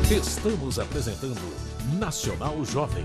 Estamos apresentando Nacional Jovem.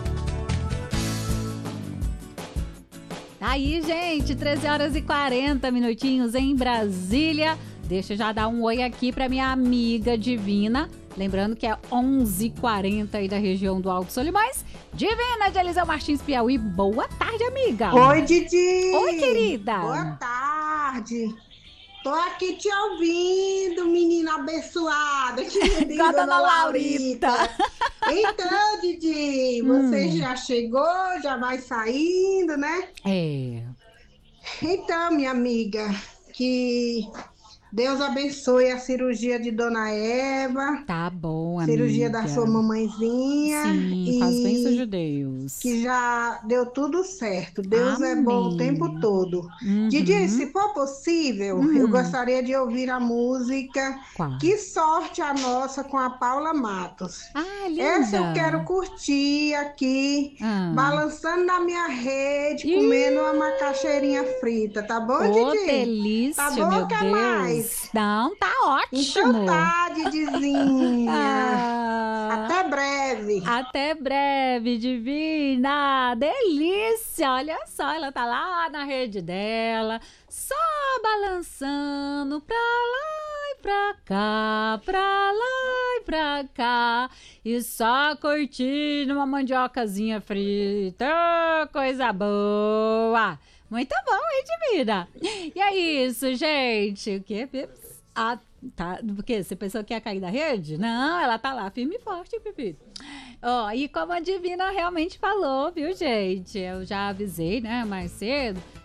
Aí, gente, 13 horas e 40 minutinhos em Brasília. Deixa eu já dar um oi aqui para minha amiga Divina. Lembrando que é 11h40 aí da região do Alto Solimões. Divina de Eliseu Martins, Piauí. Boa tarde, amiga. Oi, Didi. Oi, querida. Boa tarde. Tô aqui te ouvindo, menina abençoada. Com a dona Laurita. Então, Didi, você já chegou, já vai saindo, né? É. Então, minha amiga, que Deus abençoe a cirurgia de Dona Eva. Tá bom, amiga. Cirurgia da sua mamãezinha. Sim, faz bênção de Deus. Que já deu tudo certo. Deus é bom o tempo todo. Didi, se for possível, eu gostaria de ouvir a música Qual? Que Sorte a Nossa, com a Paula Matos. Ah, linda. Essa eu quero curtir aqui, balançando na minha rede, comendo uma macaxeirinha frita. Tá bom, Didi? Delícia, tá bom, meu quer Deus. mais? Não, tá ótimo. Então tá, Didizinha. Até breve. Até breve, Divina. Delícia. Olha só, ela tá lá na rede dela, só balançando pra lá e pra cá, pra lá e pra cá, e só curtindo uma mandiocazinha frita. Coisa boa. Muito bom, hein, Divina? E é isso, gente. O quê, Pips? Ah, tá. Porque você pensou que ia cair da rede? Não, ela tá lá firme e forte, Pipi. Ó, e como a Divina realmente falou, viu, gente? Eu já avisei, né, mais cedo.